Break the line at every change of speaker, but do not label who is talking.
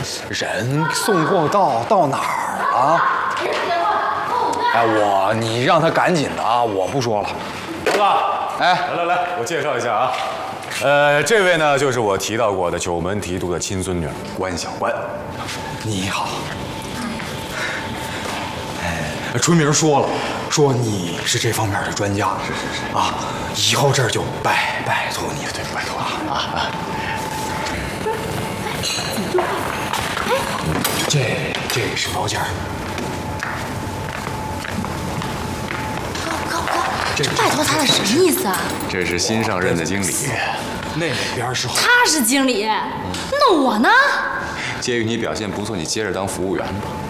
人送货到哪儿了？哎，你让他赶紧的啊！我不说了。
老大，
哎，
来，我介绍一下啊。这位呢，就是我提到过的九门提督的亲孙女关小关。
你好。春明说了，说你是这方面的专家。是啊，以后这儿就拜托你了，对，拜托了啊。这是包间。
哥，这拜托他的什么意思啊？
这是新上任的经理，
那边是
他是经理，那我呢？
介于你表现不错，你接着当服务员吧。